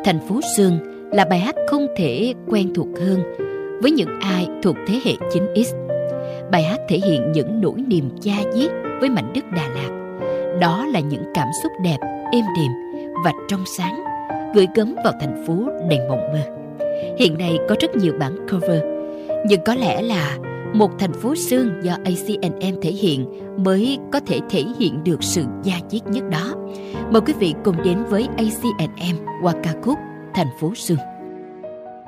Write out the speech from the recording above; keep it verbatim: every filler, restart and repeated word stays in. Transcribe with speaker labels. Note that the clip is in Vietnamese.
Speaker 1: Thành phố Sương là bài hát không thể quen thuộc hơn với những ai thuộc thế hệ chín x. Bài hát thể hiện những nỗi niềm da diết với mảnh đất Đà Lạt. Đó là những cảm xúc đẹp, êm đềm và trong sáng, gửi gắm vào thành phố đầy mộng mơ. Hiện nay có rất nhiều bản cover, nhưng có lẽ là Một Thành Phố Sương do a xê and em thể hiện mới có thể thể hiện được sự da diết nhất đó. Mời quý vị cùng đến với a xê and em qua ca khúc Thành Phố Sương.